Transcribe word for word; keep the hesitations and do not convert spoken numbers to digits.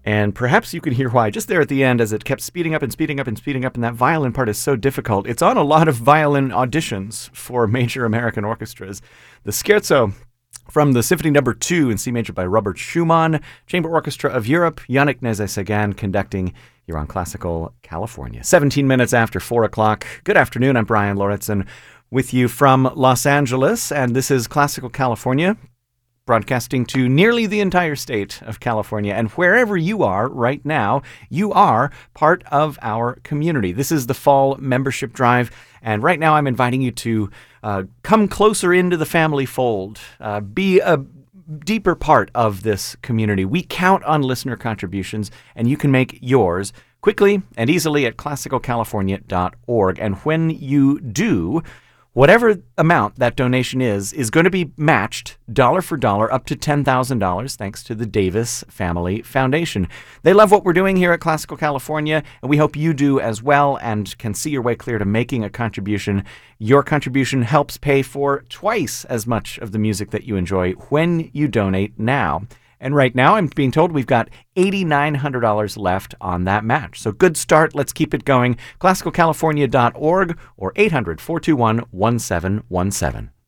And perhaps you can hear why just there at the end as it kept speeding up and speeding up and speeding up, and that violin part is so difficult. It's on a lot of violin auditions for major American orchestras. The Scherzo from the Symphony Number two in C major by Robert Schumann, Chamber Orchestra of Europe, Yannick Nézet-Séguin conducting here on Classical California. seventeen minutes after four o'clock. Good afternoon, I'm Brian Lauritsen with you from Los Angeles, and this is Classical California, broadcasting to nearly the entire state of California. And wherever you are right now, you are part of our community. This is the fall membership drive, and right now I'm inviting you to uh, come closer into the family fold, uh, be a deeper part of this community. We count on listener contributions, and you can make yours quickly and easily at classical california dot org. And when you do, whatever amount that donation is, is going to be matched dollar for dollar up to ten thousand dollars thanks to the Davis Family Foundation. They love what we're doing here at Classical California, and we hope you do as well and can see your way clear to making a contribution. Your contribution helps pay for twice as much of the music that you enjoy when you donate now. And right now, I'm being told we've got eight thousand nine hundred dollars left on that match. So good start. Let's keep it going. classical california dot org or eight hundred, four two one, one seven one seven.